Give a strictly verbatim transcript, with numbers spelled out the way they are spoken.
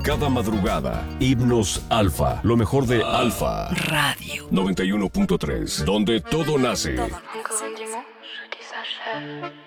Cada madrugada, Himnos Alfa, lo mejor de Alfa Radio noventa y uno punto tres, donde todo nace. Un compliment, je dis ça cher.